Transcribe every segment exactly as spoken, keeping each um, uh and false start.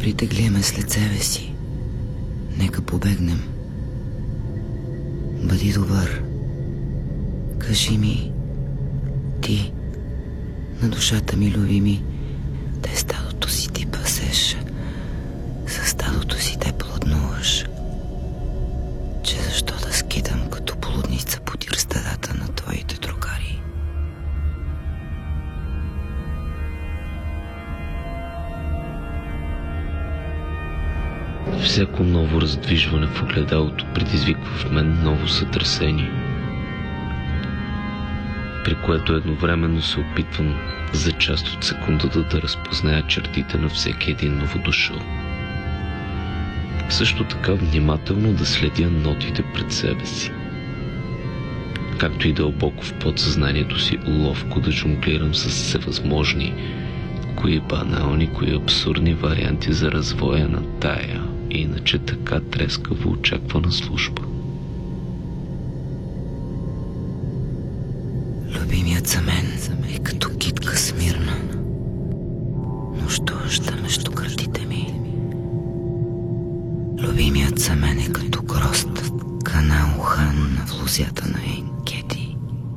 Притегли ме след себе си. Нека побегнем. Бъди добър. Кажи ми, ти, на душата ми любими, те стадото си ти пасеш, със стадото си те плоднуваш. Че защо да скитам като полудница подир стадата на твоите другари? Всяко ново раздвижване в огледалото предизвиква в мен ново сътресение, при което едновременно се опитвам за част от секундата да разпозная чертите на всеки един новодушъл. Също така внимателно да следя нотите пред себе си, както и дълбоко в подсъзнанието си ловко да жонглирам с всевъзможни, кои банални, кои абсурдни варианти за развоя на тая, иначе така трескаво очаквана служба. Любимият за мен е като китка смирна, нощуваща между гърдите ми. Любимият за мен е като грозд, канал хан на влузята на Енкети.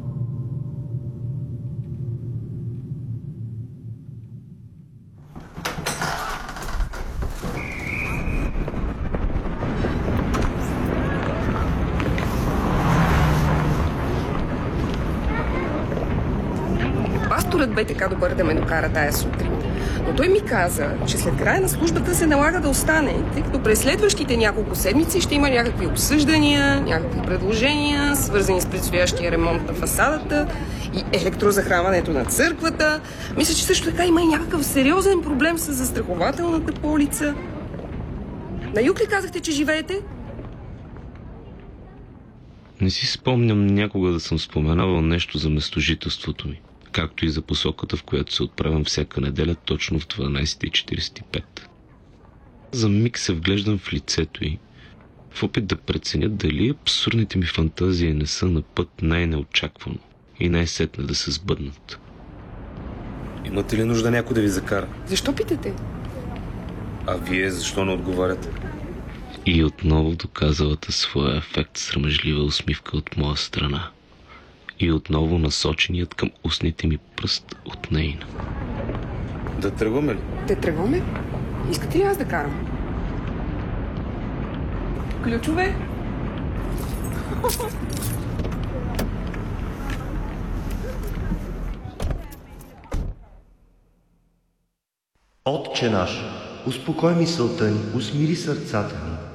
Пасторът бе така добър да ме докара тая сутрин. Но той ми каза, че след края на службата се налага да остане, тъй като през следващите няколко седмици ще има някакви обсъждания, някакви предложения, свързани с предстоящия ремонт на фасадата и електрозахранването на църквата. Мисля, че също така има и някакъв сериозен проблем с застрахователната полица. На юг ли казахте, че живеете? Не си спомням някога да съм споменавал нещо за местожителството ми, както и за посоката, в която се отправям всяка неделя точно в дванайсет и четирийсет и пет. За миг се вглеждам в лицето й, в опит да преценя дали абсурдните ми фантазии не са на път най-неочаквано и най-сетне да се сбъднат. Имате ли нужда някой да ви закара? Защо питате? А вие защо не отговаряте? И отново доказалата своя ефект срамежлива усмивка от моя страна. И отново насоченият към устните ми пръст от нейна. Да тръгваме ли? Да тръгваме? Искате ли аз да карам? Ключове? Отче наш, успокой мисълта ни, усмири сърцата ни,